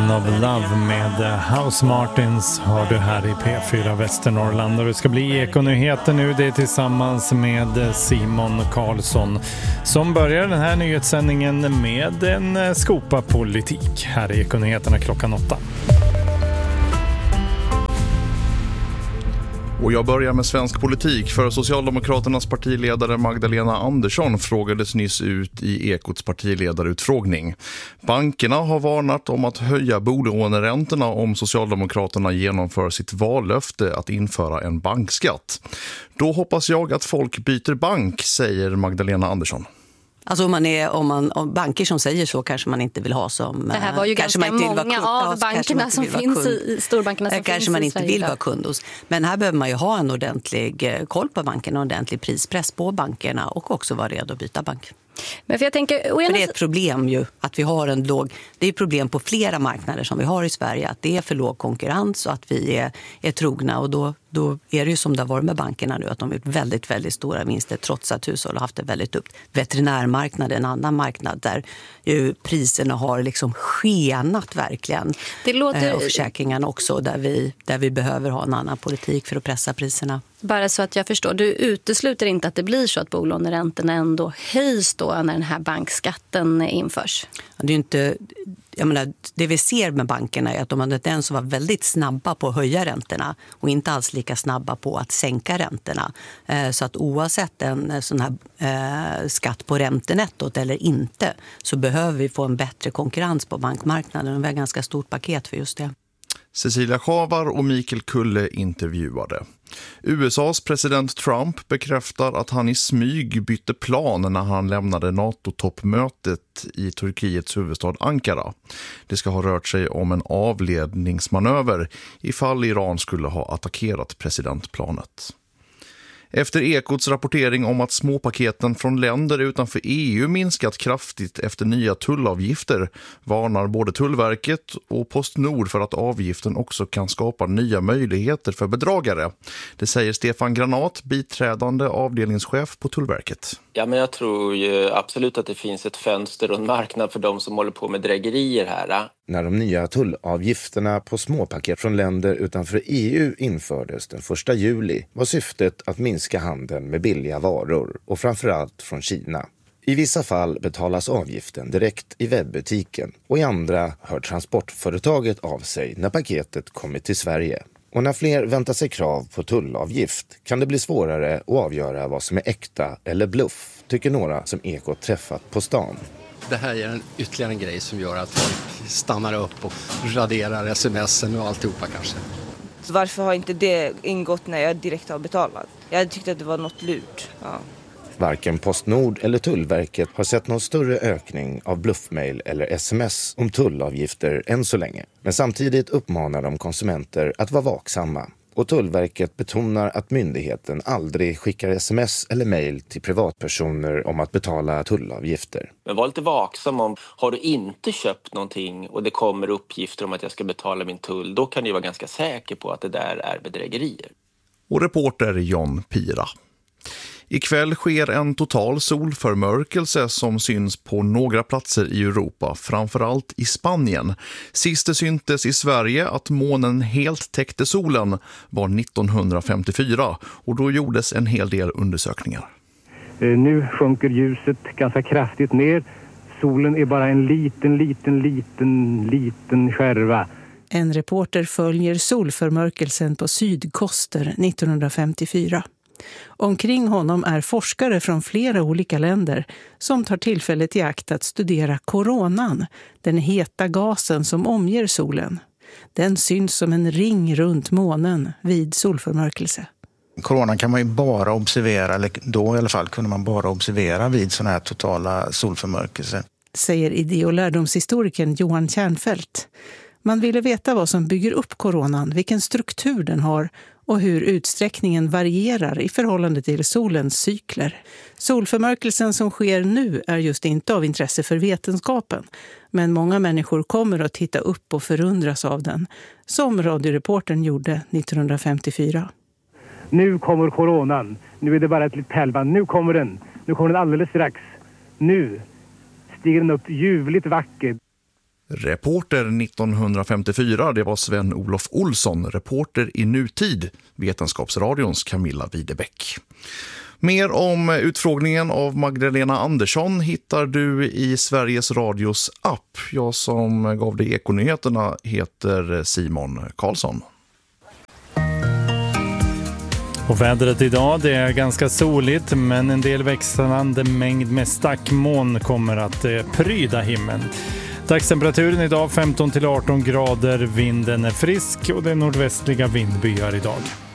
Poison of Love med House Martins har du här i P4 Västernorrland. Och det ska bli Ekonyheter nu, det är tillsammans med Simon Karlsson som börjar den här nyhetssändningen med en skopa politik. Här är Ekonyheterna klockan 8. Och jag börjar med svensk politik, för Socialdemokraternas partiledare Magdalena Andersson frågades nyss ut i Ekots partiledarutfrågning. Bankerna har varnat om att höja bolåneräntorna om Socialdemokraterna genomför sitt vallöfte att införa en bankskatt. Då hoppas jag att folk byter bank, säger Magdalena Andersson. Alltså om banker som säger så kanske man inte vill ha som... Det här var ju ganska många av bankerna som finns i storbankerna som kanske finns man i inte Sverige vill vara kund hos. Men här behöver man ju ha en ordentlig koll på bankerna, en ordentlig prispress på bankerna och också vara redo att byta bank. Men för jag tänker, för det är ett problem ju att vi har en låg... Det är ett problem på flera marknader som vi har i Sverige, att det är för låg konkurrens och att vi är trogna. Och då är det ju som det har varit med bankerna nu, att de har gjort väldigt, väldigt stora vinster trots att hushåll har haft det väldigt upp. Veterinärmarknaden, en annan marknad där ju priserna har liksom skenat verkligen. Det låter... Och försäkringarna också, där vi behöver ha en annan politik för att pressa priserna. Bara så att jag förstår, du utesluter inte att det blir så att bolåneräntorna ändå höjs då när den här bankskatten införs? Det är inte... Jag menar, det vi ser med bankerna är att de hade den som var väldigt snabba på att höja räntorna och inte alls lika snabba på att sänka räntorna. Så att oavsett en sån här skatt på räntenettot eller inte, så behöver vi få en bättre konkurrens på bankmarknaden. Vi har ett ganska stort paket för just det. Cecilia Schavar och Mikael Kulle intervjuade. USAs president Trump bekräftar att han i smyg bytte plan när han lämnade NATO-toppmötet i Turkiets huvudstad Ankara. Det ska ha rört sig om en avledningsmanöver ifall Iran skulle ha attackerat presidentplanet. Efter Ekots rapportering om att småpaketen från länder utanför EU minskat kraftigt efter nya tullavgifter varnar både Tullverket och PostNord för att avgiften också kan skapa nya möjligheter för bedragare. Det säger Stefan Granat, biträdande avdelningschef på Tullverket. Ja, men jag tror ju absolut att det finns ett fönster och en marknad för de som håller på med drägerier här. När de nya tullavgifterna på småpaket från länder utanför EU infördes den 1 juli var syftet att minska handeln med billiga varor och framförallt från Kina. I vissa fall betalas avgiften direkt i webbutiken och i andra hör transportföretaget av sig när paketet kommit till Sverige. Och när fler väntar sig krav på tullavgift kan det bli svårare att avgöra vad som är äkta eller bluff, tycker några som Ekot träffat på stan. Det här är ytterligare en grej som gör att folk stannar upp och raderar sms'en och alltihopa kanske. Så varför har inte det ingått när jag direkt har betalat? Jag tyckte att det var något lurt. Ja. Varken PostNord eller Tullverket har sett någon större ökning av bluffmail eller sms om tullavgifter än så länge. Men samtidigt uppmanar de konsumenter att vara vaksamma. Och Tullverket betonar att myndigheten aldrig skickar sms eller mejl till privatpersoner om att betala tullavgifter. Men var lite vaksam om, har du inte köpt någonting och det kommer uppgifter om att jag ska betala min tull, då kan du vara ganska säker på att det där är bedrägerier. Och reporter John Pira. Ikväll sker en total solförmörkelse som syns på några platser i Europa, framförallt i Spanien. Sist det syntes i Sverige att månen helt täckte solen var 1954 och då gjordes en hel del undersökningar. Nu sjunker ljuset ganska kraftigt ner. Solen är bara en liten skärva. En reporter följer solförmörkelsen på Sydkoster 1954. Omkring honom är forskare från flera olika länder som tar tillfället i akt att studera koronan, den heta gasen som omger solen. Den syns som en ring runt månen vid solförmörkelse. Coronan kan man ju bara observera, eller då i alla fall kunde man bara observera vid sådana här totala solförmörkelser. Säger idé- och lärdomshistorikern Johan Kärnfält. Man ville veta vad som bygger upp koronan, vilken struktur den har och hur utsträckningen varierar i förhållande till solens cykler. Solförmörkelsen som sker nu är just inte av intresse för vetenskapen, men många människor kommer att titta upp och förundras av den, som radioreportern gjorde 1954. Nu kommer coronan. Nu är det bara ett litet pärlband. Nu kommer den alldeles strax. Nu stiger den upp ljuvligt vacker. Reporter 1954, det var Sven-Olof Olsson. Reporter i nutid, Vetenskapsradions Camilla Widebäck. Mer om utfrågningen av Magdalena Andersson hittar du i Sveriges Radios app. Jag som gav dig Ekonyheterna heter Simon Karlsson. Och vädret idag, det är ganska soligt, men en del växlande mängd med stackmoln kommer att pryda himlen. Dagstemperaturen idag 15-18 grader, vinden är frisk och det är nordvästliga vindbyar idag.